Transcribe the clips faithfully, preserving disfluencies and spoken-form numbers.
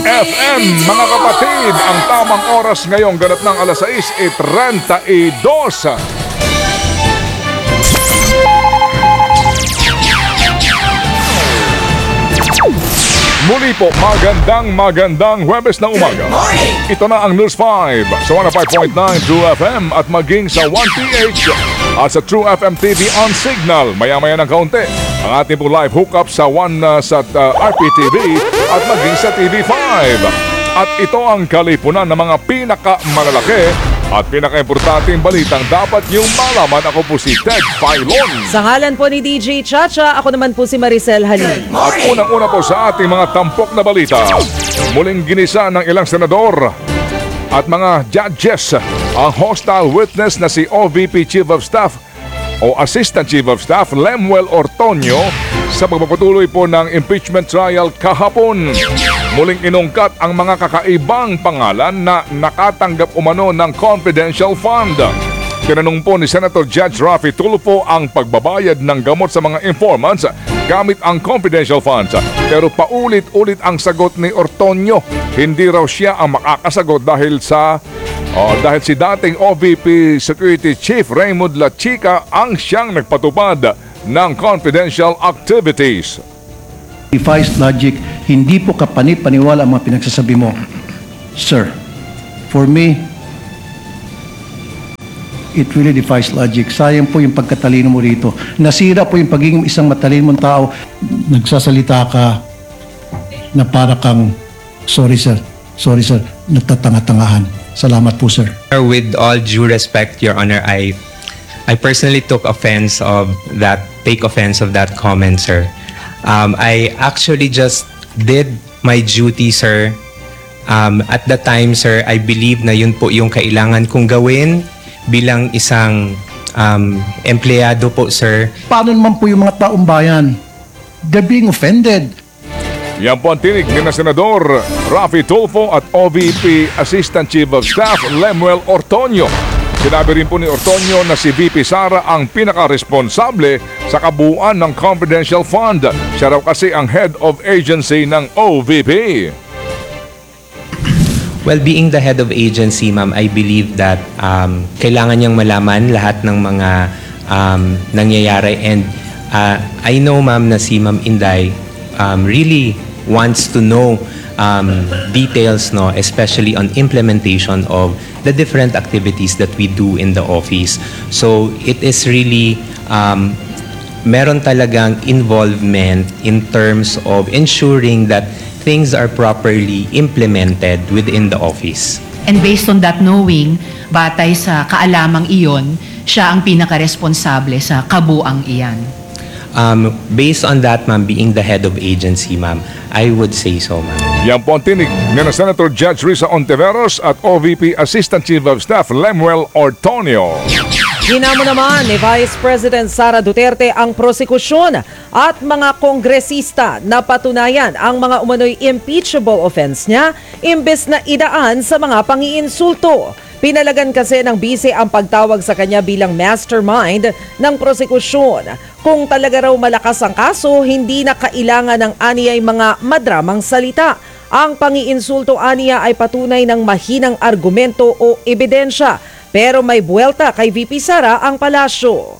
F M, mga kapatid, ang tamang oras ngayong ganap ng alas sais at thirty-two. Muli po, magandang magandang Huwebes na umaga. Ito na ang News five sa one oh five point nine True F M at maging sa one P H at sa True F M T V on Signal. Maya-maya ng kaunti ang ating po live hookup sa one uh, sa uh, R P T V at maging sa T V five. At ito ang kalipunan ng mga pinakamalalaki at pinaka-importanting balitang dapat niyong malaman. Ako po si Ted Filon. Sa ngalan po ni D J Chacha, ako naman po si Maricel Halil. At unang-una po sa ating mga tampok na balita, muling ginisa ng ilang senador at mga judges ang hostile witness na si O V P Chief of Staff o Assistant Chief of Staff Lemuel Ortonio sa pagpapatuloy po ng impeachment trial kahapon. Muling inungkat ang mga kakaibang pangalan na nakatanggap umano ng confidential fund. Tinanong po ni Senator Judge Raffy Tulfo ang pagbabayad ng gamot sa mga informants gamit ang confidential funds. Pero paulit-ulit ang sagot ni Ortonio. Hindi raw siya ang makakasagot dahil sa oh, dahil si dating O V P Security Chief Raymond La Chica ang siyang nagpatupad ng confidential activities. Defies logic, hindi po kapanipaniwala ang mga pinagsasabi mo. Sir, for me, it really defies logic. Sayang po yung pagkatalino mo rito. Nasira po yung pagiging isang matalino mong tao. Nagsasalita ka na para kang, sorry sir, sorry sir, nagtatanga-tangahan. Salamat po sir. With all due respect, Your Honor, I I personally took offense of that, take offense of that comment, sir. Um, I actually just did my duty, sir. Um, at the time, sir, I believe na yun po yung kailangan kong gawin bilang isang um, empleyado po, sir. Paano naman po yung mga taong bayan? They're being offended. Yan po ang tinig ni na Senador Raffy Tulfo at O V P Assistant Chief of Staff Lemuel Ortonio. Sinabi rin po ni Ortonio na si V P Sara ang pinaka-responsable sa kabuuan ng confidential fund. Siya raw kasi ang head of agency ng O V P. Well, being the head of agency, ma'am, I believe that um, kailangan niyang malaman lahat ng mga um, nangyayari. And uh, I know, ma'am, na si Ma'am Inday um, really wants to know um, details, no, especially on implementation of the different activities that we do in the office. So it is really um, meron talagang involvement in terms of ensuring that things are properly implemented within the office. And based on that knowing, batay sa kaalamang iyon, siya ang pinaka-responsable sa kabuang iyan. Um, based on that, ma'am, being the head of agency, ma'am, I would say so, ma'am. Yan po ang tinig ni na Senator Judge Risa Ontiveros at O V P Assistant Chief of Staff Lemuel Ortonio. Hinamo naman ni Vice President Sara Duterte ang prosekusyon at mga kongresista na patunayan ang mga umano'y impeachable offense niya imbes na idaan sa mga pangiinsulto. Pinalagan kasi ng bise ang pagtawag sa kanya bilang mastermind ng prosekusyon. Kung talaga raw malakas ang kaso, hindi na kailangan ng aniyay mga madramang salita. Ang pangiinsulto aniya ay patunay ng mahinang argumento o ebidensya. Pero may buwelta kay V P Sara ang palasyo.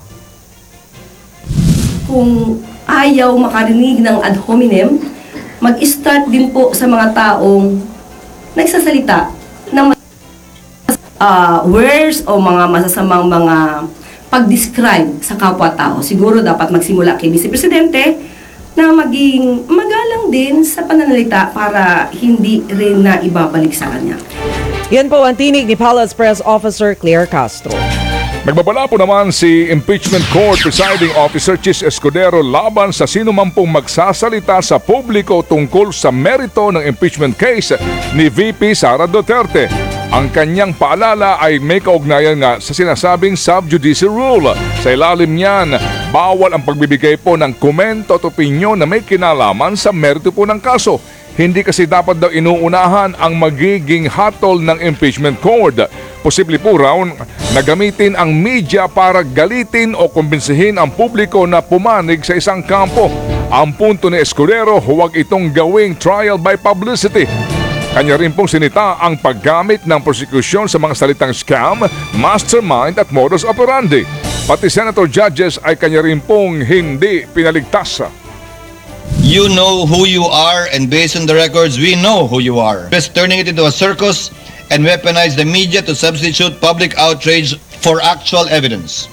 Kung ayaw makarinig ng ad hominem, mag-start din po sa mga taong nagsasalita ng uh, words o mga masasamang mga pag-describe sa kapwa-tao. Siguro dapat magsimula kay Vice Presidente na maging magalang din sa pananalita para hindi rin na ibabalik sa kanya. Yan po ang tinig ni Palace Press Officer Claire Castro. Nagbabala po naman si Impeachment Court Presiding Officer Chis Escudero laban sa sino man pong magsasalita sa publiko tungkol sa merito ng impeachment case ni V P Sara Duterte. Ang kanyang paalala ay may kaugnayan nga sa sinasabing sub-judice rule. Sa ilalim niyan, bawal ang pagbibigay po ng komento at opinyon na may kinalaman sa merito po ng kaso. Hindi kasi dapat daw inuunahan ang magiging hatol ng impeachment court. Posible po raw na gamitin ang media para galitin o kumbinsihin ang publiko na pumanig sa isang kampo. Ang punto ni Escudero, huwag itong gawing trial by publicity. Kanya rin pong sinita ang paggamit ng prosekusyon sa mga salitang scam, mastermind at modus operandi. Pati Senator Judges ay kanya rin pong hindi pinaligtas. You know who you are, and based on the records, we know who you are. Just turning it into a circus and weaponize the media to substitute public outrage for actual evidence.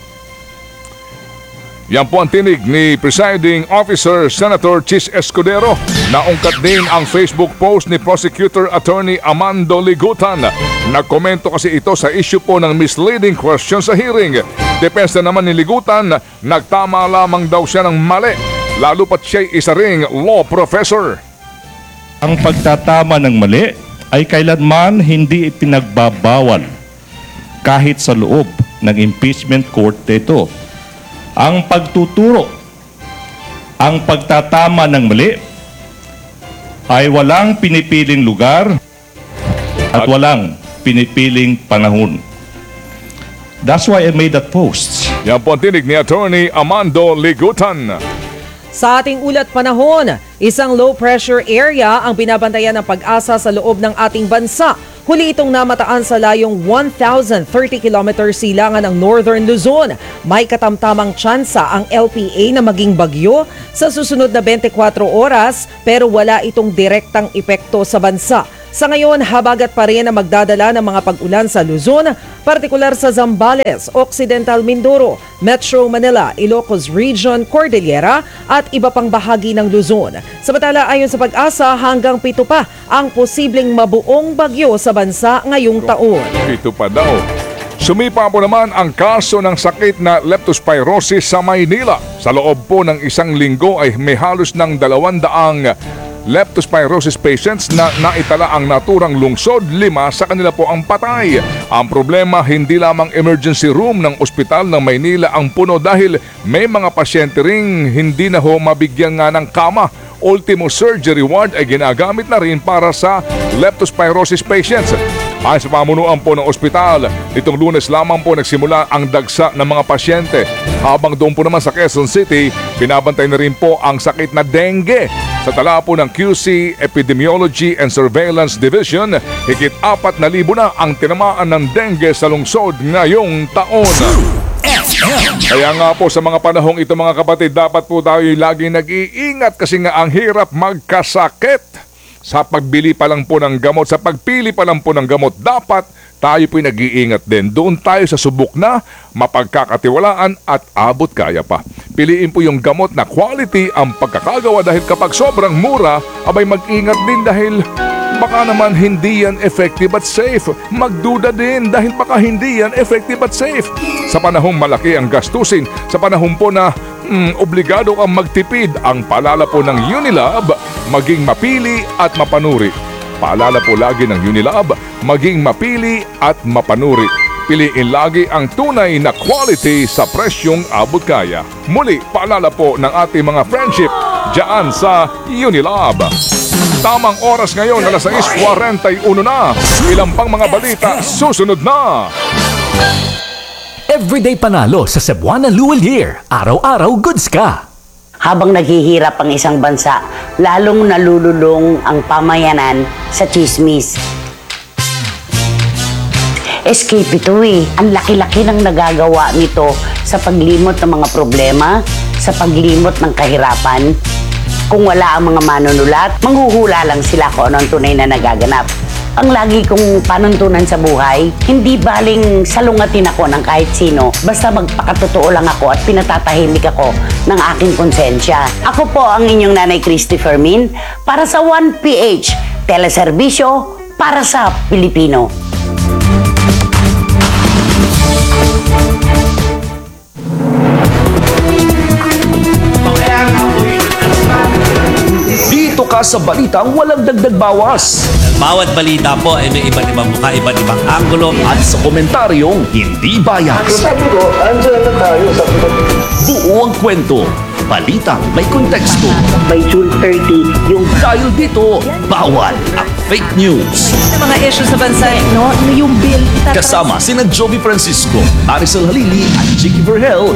Yan po ang tinig ni Presiding Officer Senator Chis Escudero. Naungkat din ang Facebook post ni Prosecutor Attorney Amando Ligutan. Nagkomento kasi ito sa issue po ng misleading question sa hearing. Depensa naman ni Ligutan, nagtama lamang daw siya ng mali, lalo pat siya'y isa ring law professor. Ang pagtatama ng mali ay kailanman hindi ipinagbabawal kahit sa loob ng impeachment court ito. Ang pagtuturo, ang pagtatama ng mali ay walang pinipiling lugar at walang pinipiling panahon. That's why I made that post. Yan po ang tinig ni Attorney Amando Ligutan. Sa ating ulat panahon, isang low-pressure area ang binabantayan ng Pag-asa sa loob ng ating bansa. Huli itong namataan sa layong one thousand thirty kilometers silangan ng Northern Luzon. May katamtamang tsansa ang L P A na maging bagyo sa susunod na twenty-four oras pero wala itong direktang epekto sa bansa. Sa ngayon, habagat pa rin ang magdadala ng mga pag-ulan sa Luzon, partikular sa Zambales, Occidental Mindoro, Metro Manila, Ilocos Region, Cordillera at iba pang bahagi ng Luzon. Samantala, ayon sa Pag-asa, hanggang pito pa ang posibleng mabuong bagyo sa bansa ngayong taon. Ito pa daw. Sumipa po naman ang kaso ng sakit na leptospirosis sa Maynila. Sa loob po ng isang linggo ay may halos ng dalawang daang leptospirosis patients na naitala ang naturang lungsod, lima sa kanila po ang patay. Ang problema, hindi lamang emergency room ng ospital ng Maynila ang puno dahil may mga pasyente ring hindi na ho mabigyan nga ng kama. Ultimo surgery ward ay ginagamit na rin para sa leptospirosis patients. Ayon sa pamunuan po ng ospital, nitong Lunes lamang po nagsimula ang dagsa ng mga pasyente. Habang doon po naman sa Quezon City, pinabantay na rin po ang sakit na dengue. Sa tala po ng Q C Epidemiology and Surveillance Division, higit apat na libo na ang tinamaan ng dengue sa lungsod ngayong taon. Kaya nga po sa mga panahong ito mga kapatid, dapat po tayo laging nag-iingat kasi nga ang hirap magkasakit. Sa pagbili pa lang po ng gamot, sa pagpili pa lang po ng gamot, dapat tayo po'y nag-iingat din. Doon tayo sa subok na mapagkakatiwalaan at abot kaya pa. Piliin po yung gamot na quality ang pagkakagawa dahil kapag sobrang mura, abay mag-ingat din dahil baka naman hindi yan effective at safe. Magduda din dahil baka hindi yan effective at safe. Sa panahong malaki ang gastusin, sa panahon po na mm, obligado kang magtipid, ang paalala po ng Unilab, maging mapili at mapanuri. Paalala po lagi ng Unilab, maging mapili at mapanuri. Piliin lagi ang tunay na quality sa presyong abot kaya. Muli, paalala po ng ating mga friendship dyan sa Unilab. Tamang oras ngayon, alas sais forty-one na. Ilang pang mga balita, susunod na. Everyday panalo sa Cebuana Luwal Year. Araw-araw goods ka. Habang naghihirap ang isang bansa, lalong nalululong ang pamayanan sa chismis. Escape ito eh. Ang laki-laki ng nagagawa nito sa paglimot ng mga problema, sa paglimot ng kahirapan. Kung wala ang mga manunulat, manghuhula lang sila kung ano ang tunay na nagaganap. Ang lagi kong panuntunan sa buhay, hindi baling salungatin ako ng kahit sino, basta magpakatotoo lang ako at pinatatahimik ako ng aking konsensya. Ako po ang inyong Nanay Christy Fermin para sa one P H, teleserbisyo para sa Pilipino. Dito ka sa balitang walang dagdag bawas. Bawat balita po ay may iba't ibang mukha, iba't ibang anggulo. At sa komentaryong hindi bias. Sabi ko, andyan na tayo sa Buo ang kwento. Balitang may konteksto. By June thirtieth, yung Dahil dito, bawal ang fake news. Sa mga issue sa bansa, no, yung bill. Kasama sina Jovi Francisco, Maricel Halili at Chicky Vergel.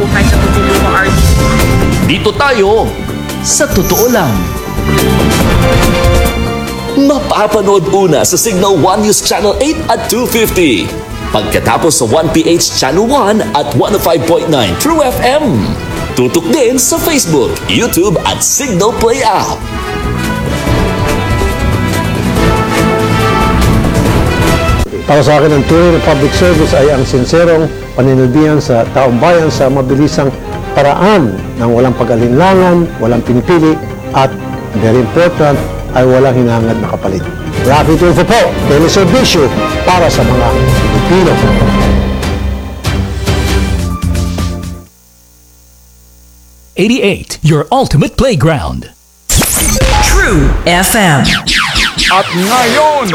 Dito tayo sa totoo lang. mapapanood una sa Signal one News Channel eight at two fifty. Pagkatapos sa one P H Channel one at one oh five point nine True F M. Tutok din sa Facebook, YouTube at Signal Play app. Para sa akin, ang tunay na public service ay ang sinserong paninilbihan sa taong bayan sa mabilisang paraan ng walang pag-alinlangan, walang pinipili, at very important, ay walang hinangad na kapalit. Rafi Tulfo po, teleserbisyo para sa mga Pilipino. eighty-eight, your ultimate playground. True F M. At ngayon,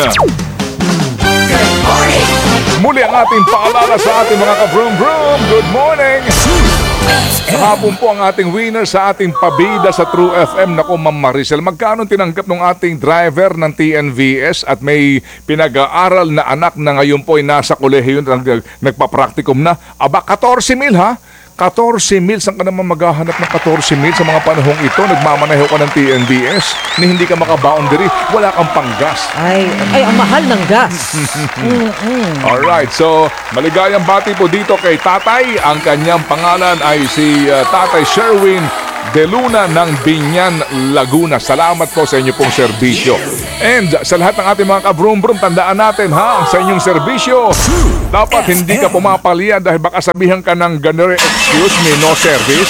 muli ang ating paalala sa ating mga ka-vroom-vroom. Good morning! Kahapon po ang ating winner sa ating pabida sa True F M. Naku, Ma'am Maricel, magkano tinanggap ng ating driver ng T N V S at may pinag-aaral na anak na ngayon po ay nasa kolehiyo nag, nagpa-practicum na? Aba, fourteen mil ha? fourteen mil, saan ka naman maghahanap ng fourteen mil sa mga panahong ito? Nagmamaneho ka ng T N V S ni hindi ka maka-boundary, wala kang panggas. Ay, ay, ang mahal ng gas. Alright, so maligayang bati po dito kay Tatay. Ang kanyang pangalan ay si uh, Tatay Sherwin De Luna ng Binyan, Laguna. Salamat po sa inyo pong serbisyo. And sa lahat ng ating mga ka-vroom-vroom, tandaan natin ha, sa inyong serbisyo, dapat hindi ka pumapalian dahil baka sabihan ka ng ganere, excuse me, no service.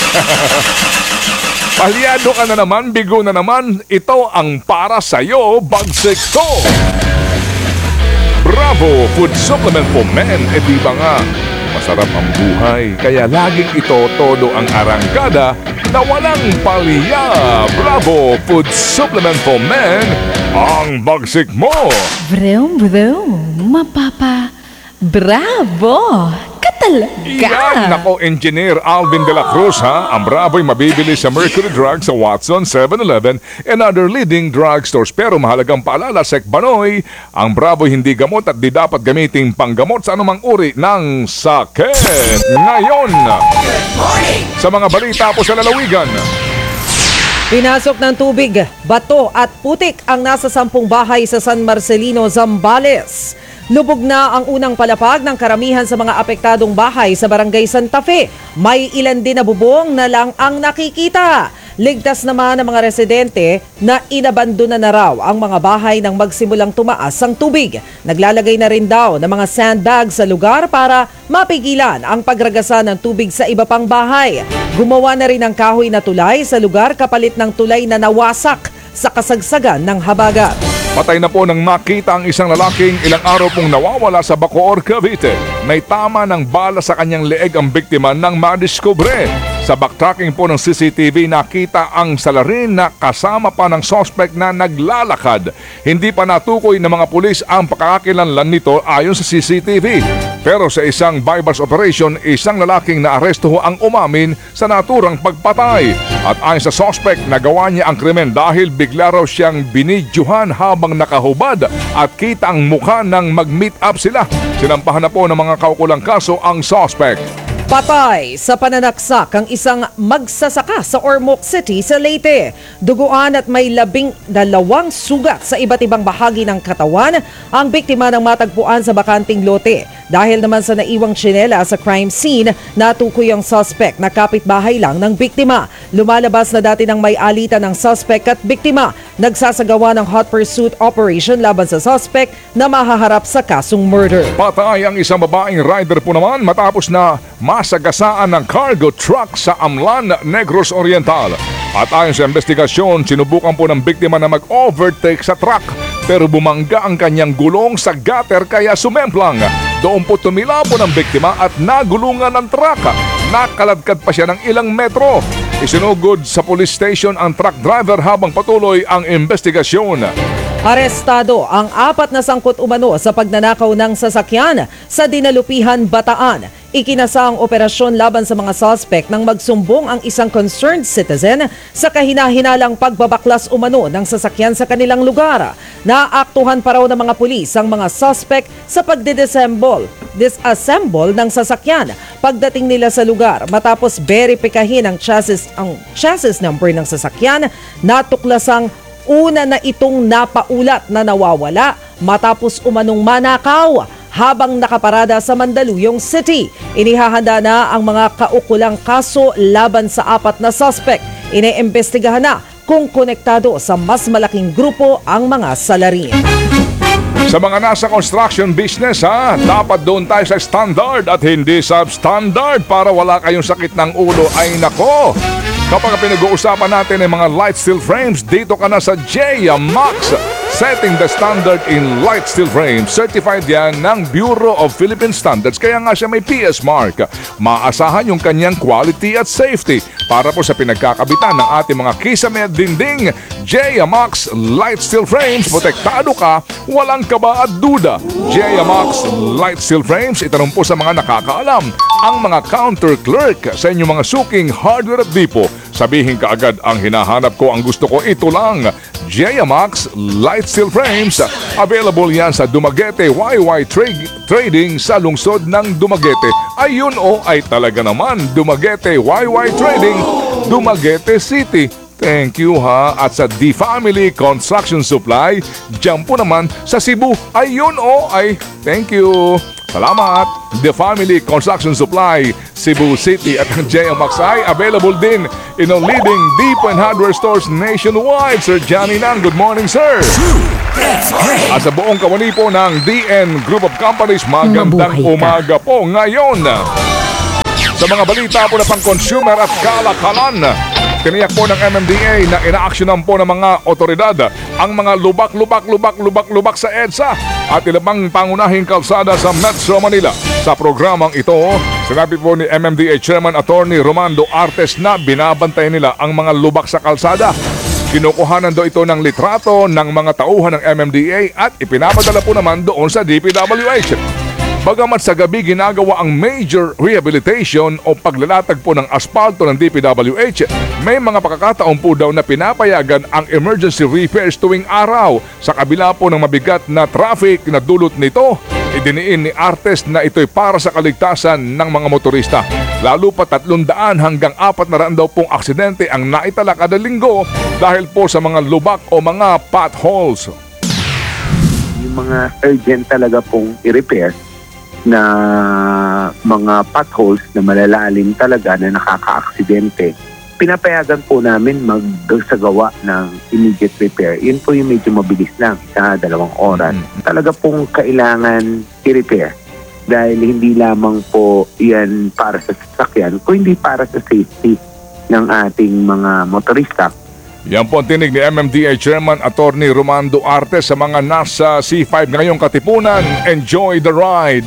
Palyado ka na naman, bigo na naman, ito ang para sa'yo, bagsik ko. Bravo Food Supplement for Men. E di ba nga, masarap ang buhay, kaya laging ito todo ang arangkada na walang palya. Bravo Food Supplement for Men, ang bagsik mo. Vroom, vroom, mapapa. Bravo! Katalaga! Yan, nako, Engineer Alvin de la Cruz ha. Ang Bravo'y mabibili sa Mercury Drug sa Watson, seven eleven and other leading drugstores. Pero mahalagang paalala, Sek Banoy, ang Bravo'y hindi gamot at di dapat gamiting panggamot sa anumang uri ng sakit. Ngayon, sa mga balita po sa lalawigan. Pinasok ng tubig, bato at putik ang nasa sampung bahay sa San Marcelino, Zambales. Lubog na ang unang palapag ng karamihan sa mga apektadong bahay sa Barangay Santa Fe. May ilan din na bubong na lang ang nakikita. Ligtas naman ang mga residente na inabandona na raw ang mga bahay nang magsimulang tumaas ang tubig. Naglalagay na rin daw ng mga sandbags sa lugar para mapigilan ang pagragasa ng tubig sa iba pang bahay. Gumawa na rin ng kahoy na tulay sa lugar kapalit ng tulay na nawasak sa kasagsagan ng habagat. Patay na po nang makita ang isang lalaking ilang araw pong nawawala sa Bacoor, Cavite. May tama ng bala sa kanyang leeg ang biktima nang madiskubre. Sa backtracking po ng C C T V, nakita ang salarin na kasama pa ng suspect na naglalakad. Hindi pa natukoy ng mga pulis ang pagkakakilanlan nito ayon sa C C T V. Pero sa isang bypass operation, isang lalaking naaresto ang umamin sa naturang pagpatay. At ayon sa suspect, nagawa niya ang krimen dahil bigla raw siyang binidyuhan habang nakahubad at kita ang mukha nang mag-meet up sila. Sinampahan na po ng mga kaukulang kaso ang suspect. Patay sa pananaksak ang isang magsasaka sa Ormoc City sa Leyte. Duguan at may labing dalawang sugat sa iba't ibang bahagi ng katawan ang biktima ng matagpuan sa bakanting lote. Dahil naman sa naiwang tsinela sa crime scene, natukoy ang suspect na kapitbahay lang ng biktima. Lumalabas na dati ng may alitan ng suspect at biktima. Nagsasagawa ng hot pursuit operation laban sa suspect na mahaharap sa kasong murder. Patay ang isang babaeng rider po naman matapos na masagasaan ng cargo truck sa Amlan, Negros Oriental. At ayon sa investigasyon, sinubukan po ng biktima na mag-overtake sa truck pero bumangga ang kanyang gulong sa gutter kaya sumemplang. Doon po tumila po ng biktima at nagulungan ng truck. Nakaladkad pa siya ng ilang metro. Isinugod sa police station ang truck driver habang patuloy ang investigasyon. Arestado ang apat na sangkot umano sa pagnanakaw ng sasakyan sa Dinalupihan, Bataan. Ikinasa ang operasyon laban sa mga suspect nang magsumbong ang isang concerned citizen sa kahinahinalang pagbabaklas umano ng sasakyan sa kanilang lugar. Naaktuhan pa raw ng mga pulis ang mga suspect sa pagdidisassemble disassemble ng sasakyan. Pagdating nila sa lugar, matapos verifikahin ang chassis, ang chassis number ng sasakyan, natuklasang Una na itong napaulat na nawawala matapos umanong manakaw habang nakaparada sa Mandaluyong City. Inihahanda na ang mga kaukulang kaso laban sa apat na suspect. Iniimbestigahan na kung konektado sa mas malaking grupo ang mga salarin. Sa mga nasa construction business ha, dapat doon tayo sa standard at hindi substandard para wala kayong sakit ng ulo. Ay nako, kapag pinag-uusapan natin ang mga light steel frames, dito ka na sa J Max. Setting the standard in light steel frames. Certified yan ng Bureau of Philippine Standards, kaya nga siya may P S mark. Maasahan yung kanyang quality at safety para po sa pinagkakabitan ng ating mga kisame at dinding. J Max Light Steel Frames, protektado ka, walang kaba at duda. J Max Light Steel Frames, itanong po sa mga nakakaalam, ang mga counter clerk sa inyong mga suking hardware at depot. Sabihin ka agad ang hinahanap ko, ang gusto ko, ito lang. J Max Light Steel Frames, available yan sa Dumaguete Y Y Tra- Trading sa lungsod ng Dumaguete. Ayun o, ay talaga naman, Dumaguete Y Y Trading, Dumaguete City. Thank you ha. At sa The Family Construction Supply, dyan po naman sa Cebu. Ayun o, ay thank you. Salamat. The Family Construction Supply, Cebu City at ang J M X ay available din in a leading deep and hardware stores nationwide. Sir Johnny Nang, good morning sir. At sa buong kawani po ng D N Group of Companies, magandang umaga po ngayon. Sa mga balita po na pang consumer at kalakalan, tiniyak po ng M M D A na inaaksyonan po ng mga otoridad ang mga lubak-lubak-lubak-lubak-lubak sa EDSA at ilang pangunahing kalsada sa Metro Manila. Sa programang ito, sinabi po ni M M D A Chairman Attorney Romando Artes na binabantay nila ang mga lubak sa kalsada. Kinukuhanan daw ito ng litrato ng mga tauhan ng M M D A at ipinapadala po naman doon sa D P W H. Bagamat sa gabi ginagawa ang major rehabilitation o paglalatag po ng aspalto ng D P W H, may mga pagkakataon po daw na pinapayagan ang emergency repairs tuwing araw. Sa kabila po ng mabigat na traffic na dulot nito, idiniin ni Artes na ito'y para sa kaligtasan ng mga motorista. Lalo pa tatlong daan hanggang apat na raan daw pong aksidente ang naitala kada linggo dahil po sa mga lubak o mga potholes. Yung mga urgent talaga pong i-repair na mga potholes na malalalim talaga na nakaka-aksidente, pinapayagan po namin magsagawa ng immediate repair. Yun po yung medyo mabilis lang, isa, dalawang oras. Mm-hmm. Talaga pong kailangan i-repair dahil hindi lamang po yan para sa sasakyan, kundi para sa safety ng ating mga motorista. Yan po ang tinig ni M M D A Chairman Attorney Romando Artes sa mga nasa C five ngayong Katipunan. Enjoy the ride!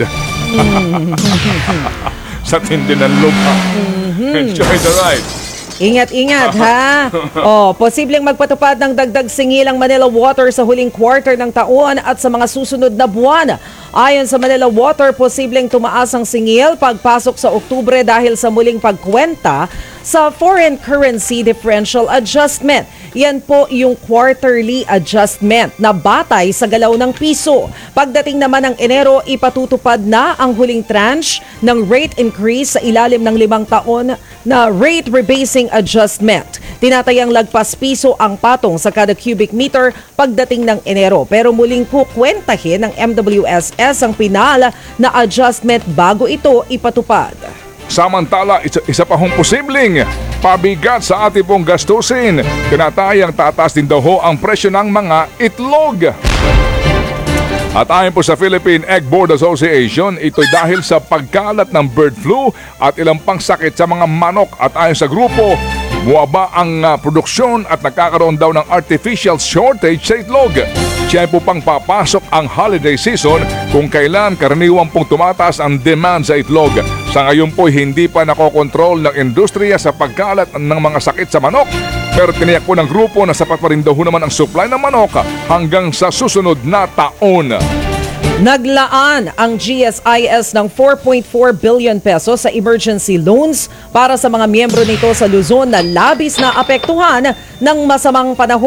Sa tindi ng lupa. Enjoy the ride! Ingat-ingat ha. Oh, posibleng magpatupad ng dagdag singil ang Manila Water sa huling quarter ng taon at sa mga susunod na buwan. Ayon sa Manila Water, posibleng tumaas ang singil pagpasok sa Oktubre dahil sa muling pagkwenta sa Foreign Currency Differential Adjustment. Yan po yung quarterly adjustment na batay sa galaw ng piso. Pagdating naman ng Enero, ipatutupad na ang huling tranche ng rate increase sa ilalim ng limang taon na rate rebasing adjustment. Tinatayang lagpas piso ang patong sa kada cubic meter pagdating ng Enero. Pero muling kukwentahin ng M W S S ang pinal na adjustment bago ito ipatupad. Samantala, isa, isa pa hong posibleng pabigat sa ating pong gastusin. Tinatayang tataas din daw ho ang presyo ng mga itlog. At ayon po sa Philippine Egg Board Association, ito'y dahil sa pagkalat ng bird flu at ilang pang sakit sa mga manok. At ayon sa grupo, buwaba ang uh, produksyon at nagkakaroon daw ng artificial shortage sa itlog. Siya po pang papasok ang holiday season kung kailan karaniwang pong tumataas ang demand sa itlog. Sa ngayon po hindi pa nakokontrol ng industriya sa pagkalat ng mga sakit sa manok. Pero tiniyak po ng grupo na sapat pa rin daw naman ang supply ng manok hanggang sa susunod na taon. Naglaan ang G S I S ng four point four billion pesos sa emergency loans para sa mga miyembro nito sa Luzon na labis na apektuhan ng masamang panahon.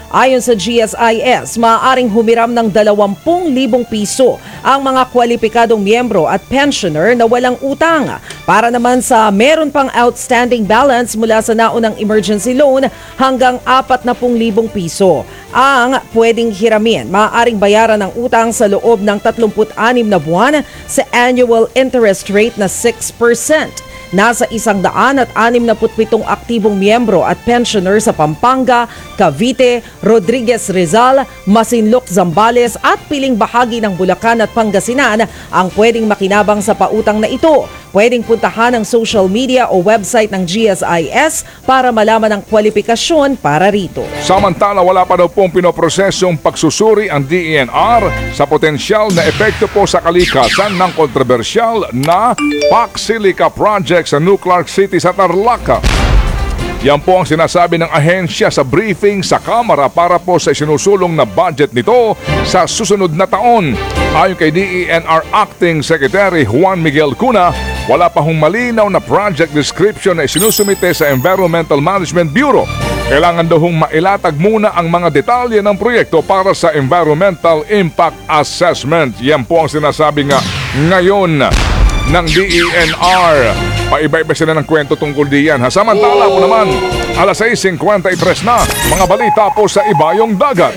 Ayon sa G S I S, maaaring humiram ng dalawampu libong piso ang mga kwalipikadong miyembro at pensioner na walang utang. Para naman sa meron pang outstanding balance mula sa naunang emergency loan hanggang apat na pung libong piso. Ang pwedeng hiramin, maaaring bayaran ng utang sa loob ng tatlumput anim na buwan sa annual interest rate na six percent. Nasa isang daan at anim na putpitong aktibong miyembro at pensioner sa Pampanga, Cavite, Rodriguez Rizal, Masinloc, Zambales at piling bahagi ng Bulacan at Pangasinan ang pwedeng makinabang sa pautang na ito. Pwedeng puntahan ang social media o website ng G S I S para malaman ang kwalifikasyon para rito. Samantala, wala pa daw pong pinoprosesong pagsusuri ang D E N R sa potensyal na epekto po sa kalikasan ng kontrobersyal na Pac Silica Project sa Nuclear City sa Tarlac. Yan po ang sinasabi ng ahensya sa briefing sa Kamara para po sa isinusulong na budget nito sa susunod na taon. Ayon kay D E N R Acting Secretary Juan Miguel Cuna, wala pa hong malinaw na project description na isinusumite sa Environmental Management Bureau. Kailangan daw hong mailatag muna ang mga detalye ng proyekto para sa Environmental Impact Assessment. Yan po ang sinasabi nga ngayon ng D E N R. Paiba-iba sila ng kwento tungkol diyan. Ha? Samantala po naman, alas sais fifty-three na, mga balita po sa Ibayong Dagat.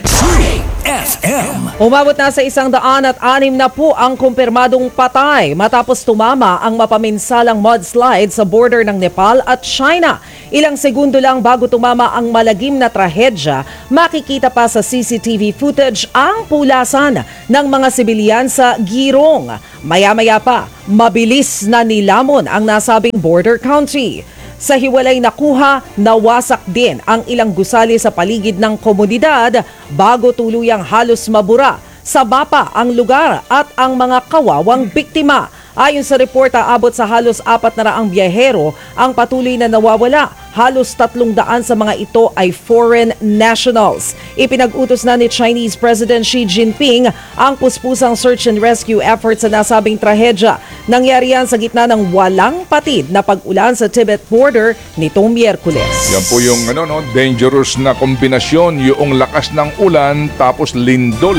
F M. Umabot na sa isang daan at anim na po ang kumpirmadong patay matapos tumama ang mapaminsalang mudslide sa border ng Nepal at China. Ilang segundo lang bago tumama ang malagim na trahedya, makikita pa sa C C T V footage ang pulasan ng mga sibilyan sa Girong. Maya-maya pa, mabilis na nilamon ang nasabing border country. Sa hiwalay na kuha, nawasak din ang ilang gusali sa paligid ng komunidad bago tuluyang halos mabura. Sabapa ang lugar at ang mga kawawang biktima. Ayon sa report, aabot sa halos apat na raang biyahero ang patuloy na nawawala. Halos tatlong daan sa mga ito ay foreign nationals. Ipinag-utos na ni Chinese President Xi Jinping ang puspusang search and rescue efforts sa nasabing trahedya. Nangyari yan sa gitna ng walang patid na pag-ulan sa Tibet border nitong Miyerkules. Yan po yung ano, no, dangerous na kombinasyon, yung lakas ng ulan tapos lindol.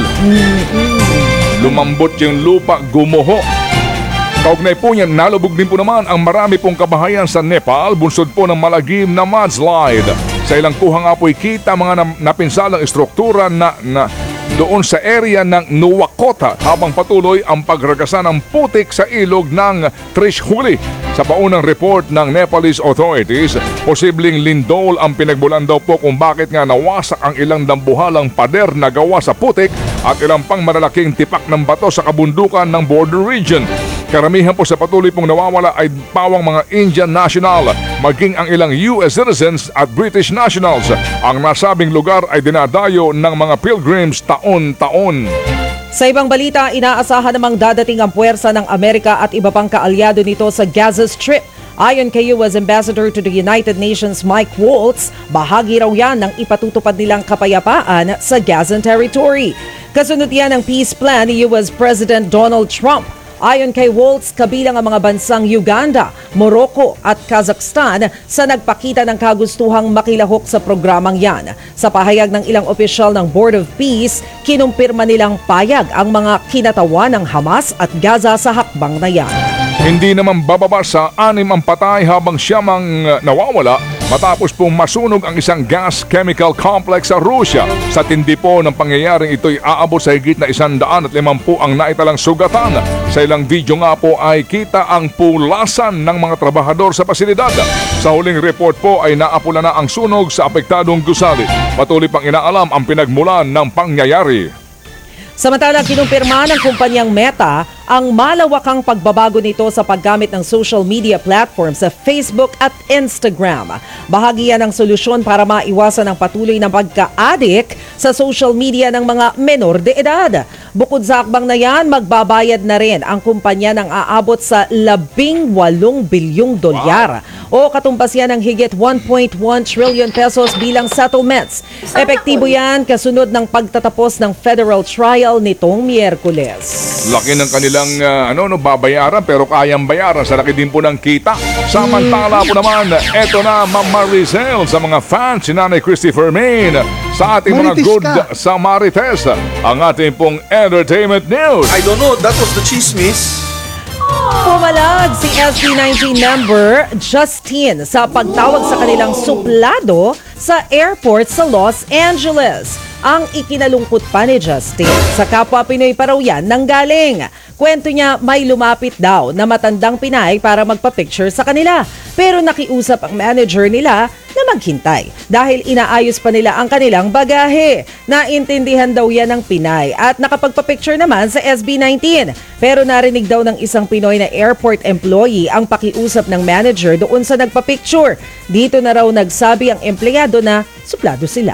Lumambot yung lupa, gumuho. Kaugnay po niyan, nalubog din po naman ang marami pong kabahayan sa Nepal, bunsod po ng malagim na mudslide. Sa ilang kuha nga po'y kita mga na, napinsalang estruktura na, na doon sa area ng Nuwakota habang patuloy ang pagragasa ng putik sa ilog ng Trishuli. Sa paunang report ng Nepalese authorities, posibleng lindol ang pinagbulan daw po kung bakit nga nawasak ang ilang dambuhalang pader na gawa sa putik at ilang pang malalaking tipak ng bato sa kabundukan ng border region. Karamihan po sa patuloy pong nawawala ay pawang mga Indian national, maging ang ilang U S citizens at British nationals. Ang nasabing lugar ay dinadayo ng mga pilgrims taon-taon. Sa ibang balita, inaasahan namang dadating ang puwersa ng Amerika at iba pang kaalyado nito sa Gaza Strip. Ayon kay U S Ambassador to the United Nations Mike Waltz, bahagi raw yan ng ipatutupad nilang kapayapaan sa Gazan territory. Kasunod yan ang peace plan ni U S President Donald Trump. Ayon kay Waltz, kabilang ang mga bansang Uganda, Morocco at Kazakhstan sa nagpakita ng kagustuhang makilahok sa programang yan. Sa pahayag ng ilang opisyal ng Board of Peace, kinumpirma nilang payag ang mga kinatawan ng Hamas at Gaza sa hakbang na yan. Hindi naman bababa sa anim ang patay habang siyamang nawawala matapos pong masunog ang isang gas chemical complex sa Russia. Sa tindi po ng pangyayaring ito'y aabot sa higit na isang daan at limampu ang naitalang sugatan. Sa ilang video nga po ay kita ang pulasan ng mga trabahador sa pasilidad. Sa huling report po ay naapula na ang sunog sa apektadong gusali. Patuloy pang inaalam ang pinagmulan ng pangyayari. Samantalang kinumpirma ng kumpanyang Meta ang malawakang pagbabago nito sa paggamit ng social media platforms sa Facebook at Instagram. Bahagi yan ng solusyon para maiwasan ang patuloy na pagka-addict sa social media ng mga menor de edad. Bukod sa akbang na yan, magbabayad na rin ang kumpanya ng aabot sa labing walong bilyong dolyar o katumbas yan ng higit one point one trillion pesos bilang settlements. Epektibo yan kasunod ng pagtatapos ng federal trial nitong Miyerkules. Laki ng kanilang uh, ano no babayaran pero kayang bayaran sa laki din po ng kita. Samantala po naman, eto na Ma'am Maricel sa mga fans si Nanay Christy Fermin. sa ating mga Marites good ka. sa Marites, ang ating pong entertainment news. I don't know, that was the chismis. Pumalag si S B nineteen member Justine sa pagtawag sa kanilang suplado sa airport sa Los Angeles. Ang ikinalungkot pa ni Justine, sa kapwa Pinoy pa raw yan nanggaling. Kwento niya may lumapit daw na matandang Pinay para magpa-picture sa kanila. Pero nakiusap ang manager nila na maghintay dahil inaayos pa nila ang kanilang bagahe. Naintindihan daw yan ng Pinay at nakapagpa-picture naman sa S B nineteen. Pero narinig daw ng isang Pinoy na airport employee ang pakiusap ng manager doon sa nagpa-picture. Dito na raw nagsabi ang empleyado na suplado sila.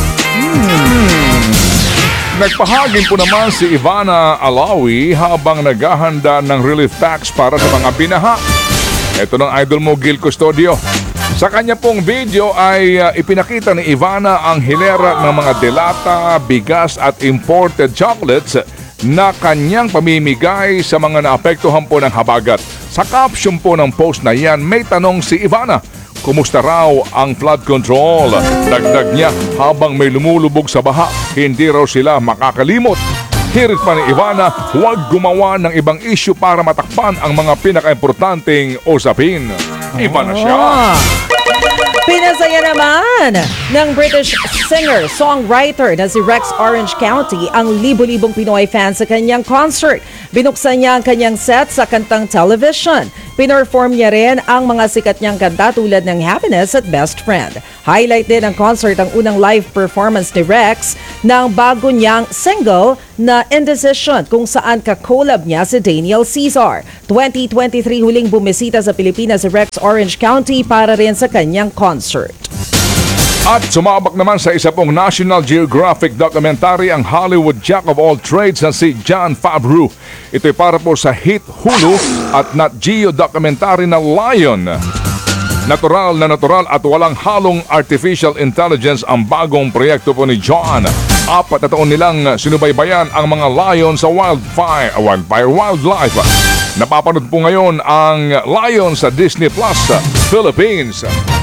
Nagpahagin po naman si Ivana Alawi habang naghahanda ng relief packs para sa mga binaha. Ito ng idol mo, Gil Custodio. Sa kanya pong video ay uh, ipinakita ni Ivana ang hilera ng mga delata, bigas at imported chocolates na kanyang pamimigay sa mga naapektuhan po ng habagat. Sa caption po ng post na yan, may tanong si Ivana, kumusta raw ang flood control? Dagdag niya, habang may lumulubog sa baha, hindi raw sila makakalimot. Hirit pa ni Ivana, huwag gumawa ng ibang issue para matakpan ang mga pinaka-importanting usapin. Iba na siya. Pinasaya naman ng British singer, songwriter na si Rex Orange County ang libo-libong Pinoy fans sa kanyang concert. Binuksan niya ang kanyang set sa kantang television. Pinorform niya rin ang mga sikat niyang kanta tulad ng Happiness at Best Friend. Highlight din ang concert ang unang live performance ni Rex ng bago niyang single na Indecision kung saan ka-collab niya si Daniel Caesar. twenty twenty-three huling bumisita sa Pilipinas si Rex Orange County para rin sa kanyang concert. At sumabak naman sa isa pong National Geographic documentary ang Hollywood Jack of all trades na si Jon Favreau. Ito'y para po sa hit Hulu at Nat Geo documentary na Lion. Natural na natural at walang halong artificial intelligence ang bagong proyekto po ni John. Apat na taon nilang sinubaybayan ang mga lion sa wildfire, wildfire wildlife. Napapanood po ngayon ang Lion sa Disney Plus Philippines.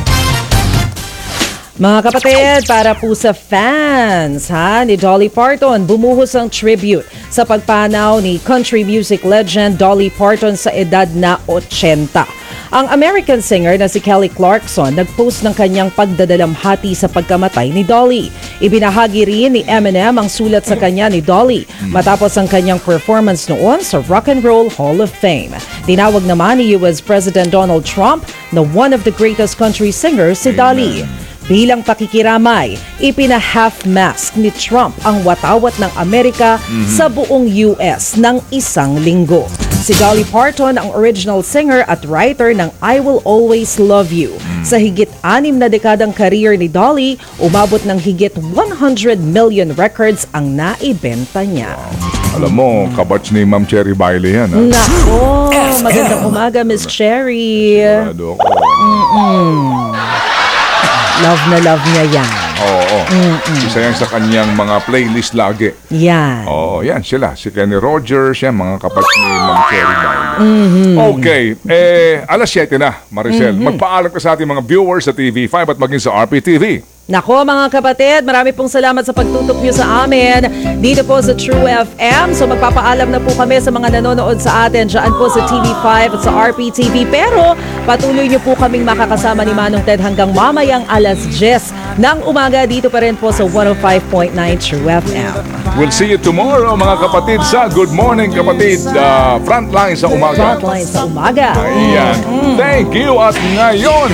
Mga kapatid, para po sa fans ha, ni Dolly Parton, bumuhos ang tribute sa pagpanaw ni country music legend Dolly Parton sa edad na eighty. Ang American singer na si Kelly Clarkson nagpost ng kanyang pagdadalamhati sa pagkamatay ni Dolly. Ibinahagi rin ni Eminem ang sulat sa kanya ni Dolly matapos ang kanyang performance noon sa Rock and Roll Hall of Fame. Tinawag naman ni U S President Donald Trump na one of the greatest country singers si Dolly. Bilang pakikiramay, ipina-half-mask ni Trump ang watawat ng Amerika mm-hmm. sa buong U S ng isang linggo. Si Dolly Parton ang original singer at writer ng I Will Always Love You. Mm-hmm. Sa higit anim na dekadang career ni Dolly, umabot ng higit one hundred million records ang naibenta niya. Wow. Alam mo, kabats ni Ma'am Cherry Bailey yan. Ha? Nako, magandang umaga, Miss Cherry. Sigurado ako. Mm-mm. Love na love niya yan. Oo, oo. Isa yan sa kanyang mga playlist lagi. Yan. Oo, yan sila. Si Kenny Rogers, yan, mga kapatid ni Ma'am Cherry Bailey. Mm-hmm. Okay, eh, alas siyete na, Maricel. Mm-hmm. Magpaalam ka sa ating mga viewers sa T V five at maging sa R P T V. Nako mga kapatid, marami pong salamat sa pagtutok niyo sa amin dito po sa True F M. So magpapaalam na po kami sa mga nanonood sa atin dyan po sa T V five at sa R P T V. Pero patuloy niyo po kaming makakasama ni Manong Ted hanggang mamayang alas diyes ng umaga dito pa rin po sa one oh five point nine True F M. We'll see you tomorrow mga kapatid sa Good Morning Kapatid uh, Frontline sa umaga. Frontline sa umaga. Ayan. Mm-hmm. Thank you at ngayon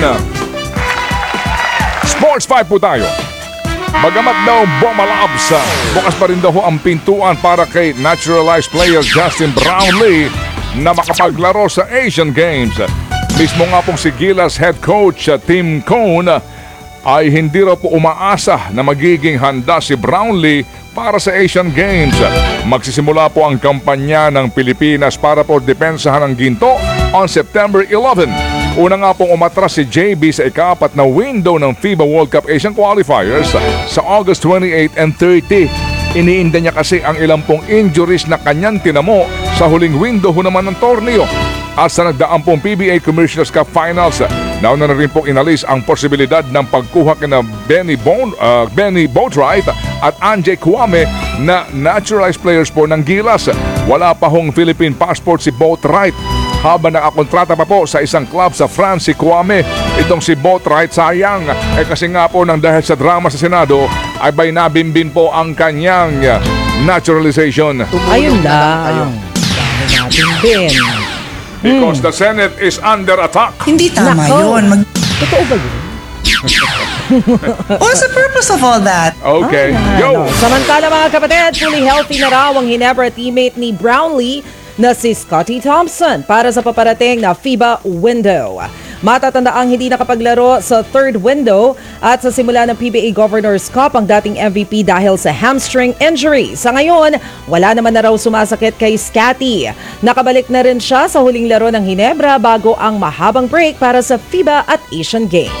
Sports five po tayo. Bagamat daw Bomba Labs, bukas pa rin daw ang pintuan para kay naturalized player Justin Brownlee na makapaglaro sa Asian Games. Mismo nga pong si Gilas head coach Tim Cone ay hindi raw po umaasa na magiging handa si Brownlee para sa Asian Games. Magsisimula po ang kampanya ng Pilipinas para po depensahan ng ginto on September eleventh. Una nga pong umatras si J B sa ikapat na window ng FIBA World Cup Asian Qualifiers sa August twenty-eighth and thirty. Iniinda niya kasi ang ilang pong injuries na kanyang tinamo sa huling window ho naman ng torneo. At sa nagdaang pong P B A Commissioner's Cup Finals, Nauna na rin pong inalis ang posibilidad ng pagkuha kina Benny, Bon, uh, Benny Boatwright at Anjay Kwame na naturalized players po ng Gilas. Wala pa hong Philippine passport si Boatwright habang nakakontrata pa po sa isang club sa France si Kwame. Itong si Boatwright sayang eh kasi nga po nang dahil sa drama sa Senado ay bay nabimbin po ang kanyang naturalization. Ayun lang. Dami natin din. Because the Senate is under attack. Hindi tama Nako. yun. Mag- Totoo ba yun? What's the purpose of all that? Okay, Ay, go! ano. Samantala mga kapatid, fully healthy na raw ang Ginebra teammate ni Brownlee na si Scottie Thompson para sa paparating na FIBA window. Matatandaang hindi nakapaglaro sa third window at sa simula ng P B A Governors Cup ang dating M V P dahil sa hamstring injury. Sa ngayon, wala naman na raw sumasakit kay Scottie. Nakabalik na rin siya sa huling laro ng Ginebra bago ang mahabang break para sa FIBA at Asian Games.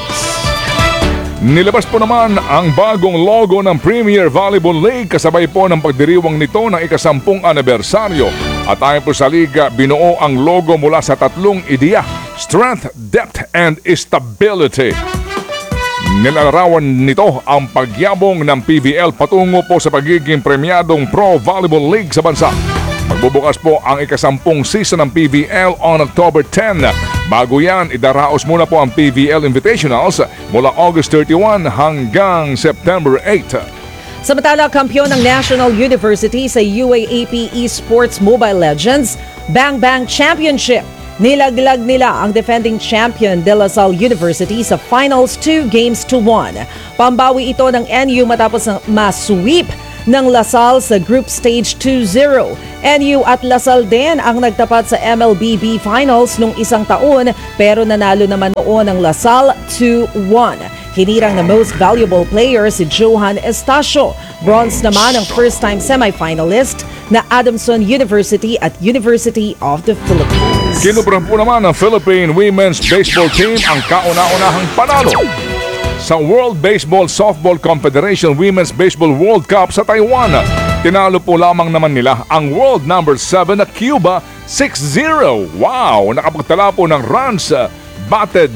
Nilabas po naman ang bagong logo ng Premier Volleyball League kasabay po ng pagdiriwang nito ng ikasampung anibersaryo. At ayon po sa liga, binuo ang logo mula sa tatlong ideya: strength, depth, and stability. Nilalarawan nito ang pagyabong ng P V L patungo po sa pagiging premyadong Pro Volleyball League sa bansa. Magbubukas po ang ikasampung season ng P V L on October tenth. Bago yan, idaraos muna po ang P V L Invitationals mula August thirty-first hanggang September eighth. Samantala, kampyon ng National University sa U A A P Esports Mobile Legends Bang Bang Championship. Nilaglag nila ang defending champion De La Salle University sa finals two games to one. Pambawi ito ng N U matapos ng masweep ng La Salle sa group stage two zero. N U at La Salle din ang nagtapat sa M L B B Finals nung isang taon pero nanalo naman noon ng La Salle two one. Hinirang na most valuable player si Johan Estacio. Bronze naman ang first-time semifinalist na Adamson University at University of the Philippines. Kinubran po naman ng Philippine Women's Baseball Team ang kauna-unahang panalo sa World Baseball Softball Confederation Women's Baseball World Cup sa Taiwan. Tinalo po lamang naman nila ang world number seven na Cuba six zero. Wow! Nakapagtala po ng runs uh, batted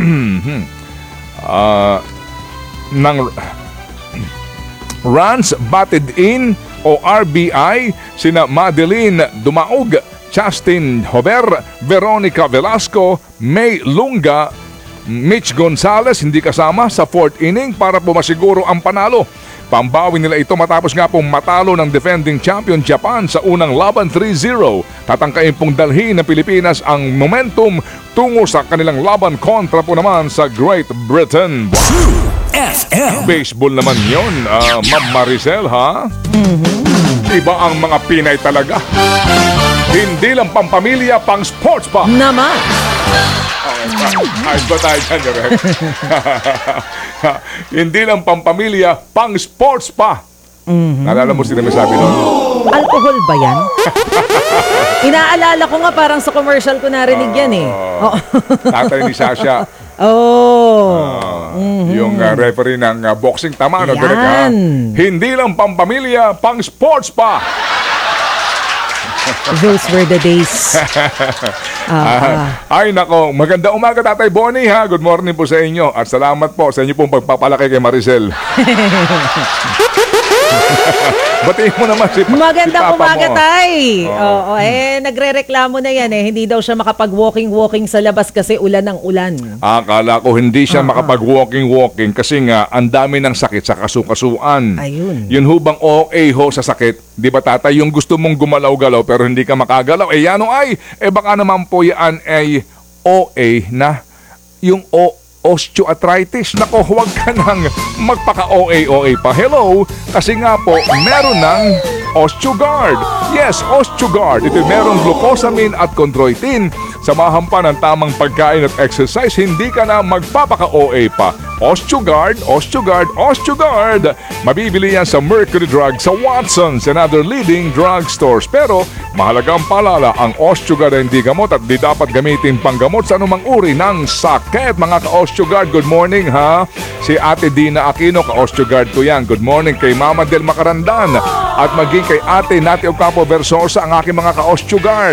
uh, ng runs batted in o R B I sina Madeline Dumaog, Justin Hover, Veronica Velasco, May Lunga, Mitch Gonzalez hindi kasama sa fourth inning para po masiguro ang panalo. Pambawi nila ito matapos nga pong matalo ng defending champion Japan sa unang laban three zero. Tatangkain pong dalhin ng Pilipinas ang momentum tungo sa kanilang laban kontra po naman sa Great Britain. True F M. Baseball naman yun, uh, Ma'am Maricel, ha? Mm-hmm. Iba ang mga Pinay talaga. Hindi lang pampamilya, pang sports pa. Naman. Ayos ba tayo dyan, Direk? Hindi lang pampamilya, pang sports pa. Mm-hmm. Naalala mo sino may sabi nun? Alcohol ba yan? Inaalala ko nga parang sa commercial ko narinig yan eh. Oh. Tatay ni Sasha. Oh. Uh, mm-hmm. Yung uh, referee ng uh, boxing, tama, no, Direk, ha? Hindi lang pampamilya, pang sports pa. Those were the days. Uh, ay nako, maganda umaga Tatay Bonnie, ha. Good morning po sa inyo at salamat po sa inyo pong pagpapalaki kay Maricel. Batiin mo naman si, Magandang si Papa umaga, mo. Tay. Oo, eh, nagre-reklamo na yan eh. Hindi daw siya makapag-walking-walking sa labas kasi ulan ng ulan. Akala ko hindi siya uh-huh. makapag-walking-walking kasi nga ang dami ng sakit sa kasukasuan. Ayun. Yun hubang O A ho sa sakit. Di ba tatay, yung gusto mong gumalaw-galaw pero hindi ka makagalaw. Eh yan o ay, eh baka naman po yan ay O A na yung O osteoarthritis. Nako, huwag ka nang magpaka-O A O A pa. Hello, kasi nga po, meron ng OsteoGuard. Yes, OsteoGuard. Ito merong glucosamine at chondroitin. Samahan pa ng tamang pagkain at exercise, hindi ka na magpapaka-O A pa. OsteoGuard, OsteoGuard, OsteoGuard. Mabibili yan sa Mercury Drug, sa Watson's and other leading drugstores. Pero mahalagang paalala, ang OsteoGuard ay hindi gamot at di dapat gamitin panggamot sa anumang uri ng sakit. Mga ka-OsteoGuard, good morning, ha? Si Ate Dina Aquino, ka-OsteoGuard ko yan. Good morning kay Mama Del Macarandan at maging kay Ate Nati Ocampo Versosa, ang aking mga ka-OsteoGuard.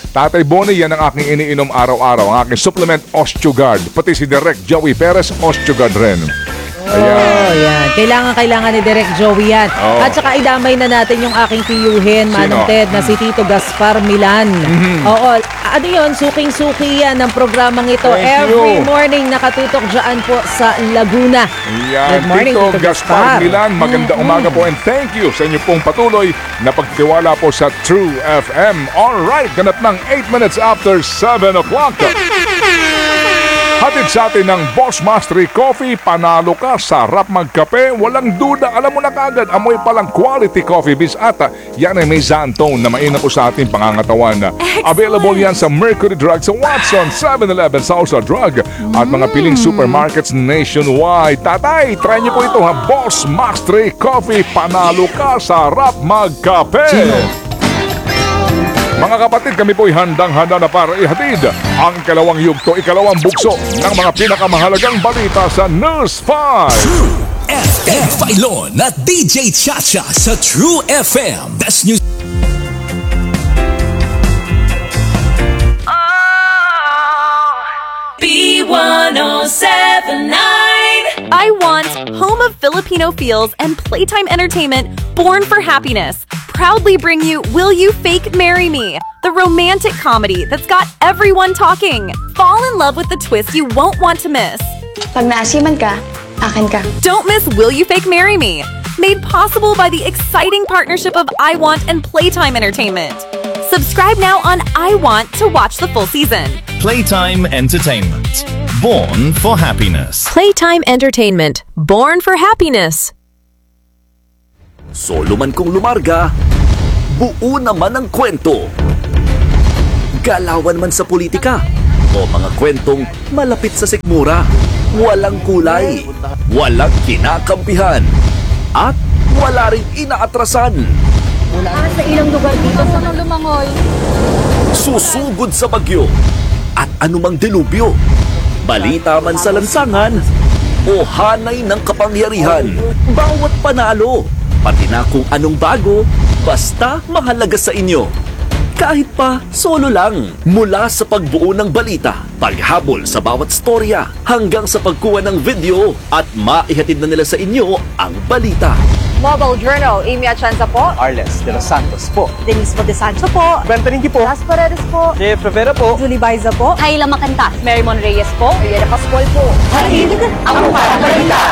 Tatay Bonnie, yan ang aking iniinom araw-araw. Ang aking supplement, Osteogard. Pati si Direk Joey Perez, Osteogard rin. Oh, yan. Kailangan, kailangan ni Direk Joey yan. Oh. At saka idamay na natin yung aking tiyuhin, Manong Sino? Ted, na si Tito Gaspar Milan. Mhm. Oo, ano yun, suking-suki yan ng programang ito. Thank Every you. morning nakatutok dyan po sa Laguna. Yan, Good morning, Tito, Tito Gaspar Gaspar. Milan, magandang Mhm. umaga po and thank you sa inyo pong patuloy na pagtiwala po sa True F M. Alright, ganap ng eight minutes after seven o'clock. Hatid sa atin ng Boss Mastery Coffee, panalo ka, sarap magkape, walang duda, alam mo na kagad, amoy palang quality coffee beans at yan ay may Zantone na mainam po sa ating pangangatawan. Available yan sa Mercury Drug, sa Watson, seven eleven, Salsa Drug at mga piling supermarkets nationwide. Tatay, try niyo po ito ha, Boss Mastery Coffee, panalo ka, sarap magkape. Mga kapatid, kami po'y handang-handa na para ihatid ang ikalawang yugto, ikalawang bugso ng mga pinakamahalagang balita sa News five. True F M. Filon at D J Chacha sa True F M. Best news. B one oh seven nine. I want home of Filipino feels and playtime entertainment born for happiness. Proudly bring you Will You Fake Marry Me? The romantic comedy that's got everyone talking. Fall in love with the twist you won't want to miss. Pag naasiman ka, akin ka. Don't miss Will You Fake Marry Me? Made possible by the exciting partnership of I Want and Playtime Entertainment. Subscribe now on I Want to watch the full season. Playtime Entertainment. Born for happiness. Playtime Entertainment. Born for happiness. Solo man kung lumarga, buo naman ang kwento. Galawan man sa politika, o mga kwentong malapit sa sikmura. Walang kulay, walang kinakampihan, at wala ring inaatrasan. Sa ilang lugar dito sa lumangoy. Susugod sa bagyo at anumang delubyo. Balita man sa lansangan o hanay ng kapangyarihan. Bawat panalo, pati na kung anong bago, basta mahalaga sa inyo. Kahit pa solo lang, mula sa pagbuo ng balita, paghabol sa bawat storya, hanggang sa pagkuha ng video at maihatid na nila sa inyo ang balita. Mobile Journal, Amy Atienza po. Arles de los Santos po. Denise de Sancho po. Bentaningi po. Las Paredes po. Jeff Rivera po. Julie Baiza po. Kayla Macanta. Marymon Reyes po. Ariana Pascual po. Halid, ang para balita.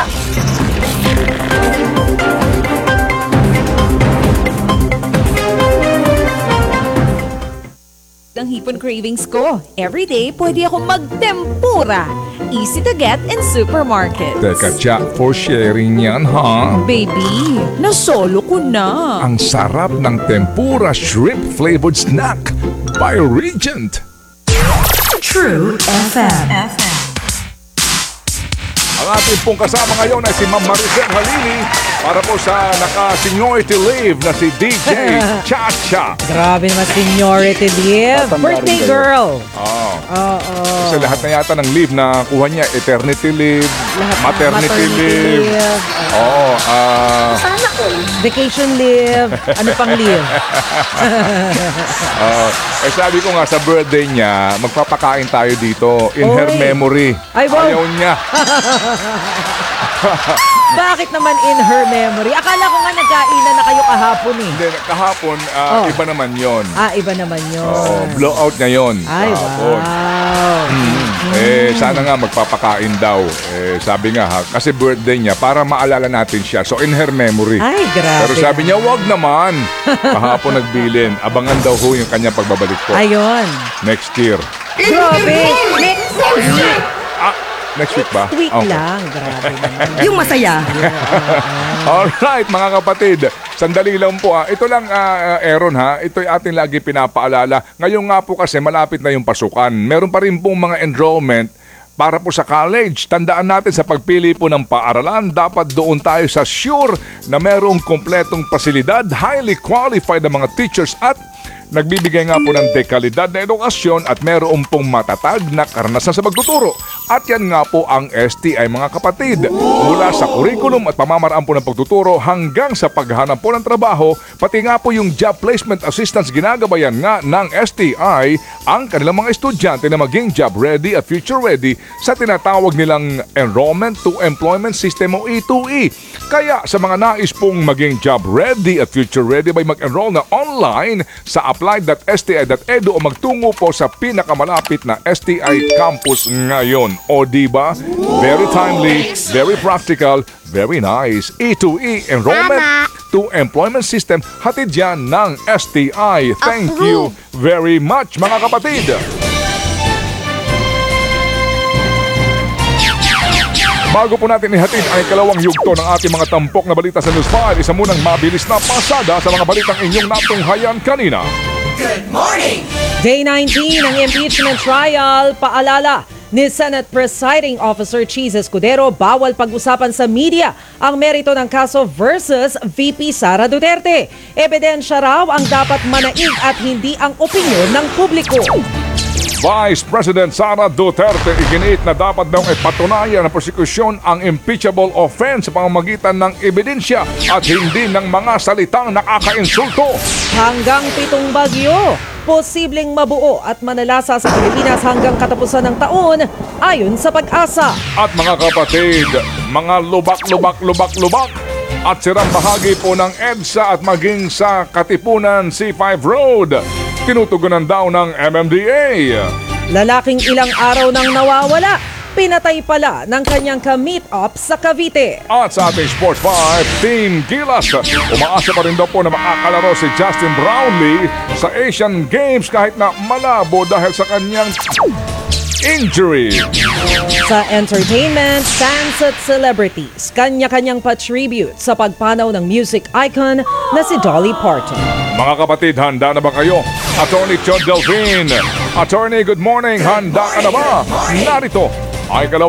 Ang hipon cravings ko. Everyday, pwede akong magtempura. Easy to get in supermarket. Teka, Cha, for sharing yan, ha? Baby, nasolo ko na. Ang sarap ng tempura shrimp-flavored snack by Regent. True F M. Ang ating pong kasama ngayon ay si Ma'am Maricel Halili para po sa naka-seniority leave na si D J Chacha. Grabe naman seniority leave. Birthday girl. Oo. Oo. Kasi lahat na yata ng leave na kuha niya, eternity leave, maternity, maternity leave. leave. Oo. ah Vacation leave. Ano pang leave? Oo. eh sabi ko nga sa birthday niya, magpapakain tayo dito in her Oy. memory. Ay, wow. Ayaw niya. Bakit naman in her memory? Akala ko nga nagkainan na kayo kahapon eh. Hindi, kahapon, ah, Oh. iba naman yon. Ah, iba naman yun. Oo, blowout niya yun. Ay, kahapon. wow. Mm. Eh, sana nga magpapakain daw. Eh, sabi nga ha, kasi birthday niya para maalala natin siya. So, in her memory. Ay, grabe. Pero sabi niya, wag naman. Kahapon nagbilin. Abangan daw ho yung kanya pagbabalik po. Ayun. Next year. Grabe. Next week. Ah, next week ba? Week Okay. lang. Grabe naman. Yung masaya. Alright, mga kapatid. Sandali lang po. Ah. Ito lang, ah, Aaron, ha. Ito'y ating lagi pinapaalala. Ngayon nga po kasi malapit na yung pasukan. Meron pa rin pong mga enrollment para po sa college. Tandaan natin sa pagpili po ng paaralan, dapat doon tayo sa sure na merong kompletong pasilidad, highly qualified na mga teachers at nagbibigay nga po ng dekalidad na edukasyon at meron pong matatag na karanasan sa pagtuturo. At yan nga po ang S T I mga kapatid. Mula sa curriculum at pamamaraan po ng pagtuturo hanggang sa paghanap po ng trabaho, pati nga po yung job placement assistance ginagabayan nga ng S T I ang kanilang mga estudyante na maging job ready at future ready sa tinatawag nilang Enrollment to Employment System o E two E. Kaya sa mga nais pong maging job ready at future ready by mag-enroll na online sa apply dot s t i dot e d u o magtungo po sa pinakamalapit na S T I campus ngayon. O diba? Very timely, very practical, very nice. E two E, Enrollment to Employment System, hatid yan ng S T I. Thank you very much mga kapatid. Bago po natin ihatid ang ikalawang yugto ng ating mga tampok na balita sa News five, isa munang mabilis na pasada sa mga balitang inyong natunghayan kanina. Good morning! Day nineteen ng impeachment trial, paalala ni Senate Presiding Officer Cheese Escudero, bawal pag-usapan sa media ang merito ng kaso versus V P Sara Duterte. Ebidensya raw ang dapat manaig at hindi ang opinyon ng publiko. Vice President Sara Duterte iginiit na dapat daw ipatunayan ng prosekusyon ang impeachable offense sa pamamagitan ng ebidensya at hindi ng mga salitang nakakainsulto. Hanggang pitong bagyo, posibleng mabuo at manalasa sa Pilipinas hanggang katapusan ng taon ayon sa Pag-asa. At mga kapatid, mga lubak-lubak-lubak-lubak at sirang bahagi po ng EDSA at maging sa Katipunan C five Road. Tinutugunan daw ng M M D A. Lalaking ilang araw nang nawawala, pinatay pala ng kanyang ka-meet up sa Cavite. At sa ating Sports five, Team Gilas, umaasa pa rin daw po na makakalaro si Justin Brownlee sa Asian Games kahit na malabo dahil sa kanyang injury. Sa entertainment, fans at celebrities, kanya-kanyang pa-tribute sa pagpanaw ng music icon na si Dolly Parton. Mga kapatid, handa na ba kayo? Attorney Chod Delphine. Attorney, good morning. Handa ka na ba? Narito ay kalawang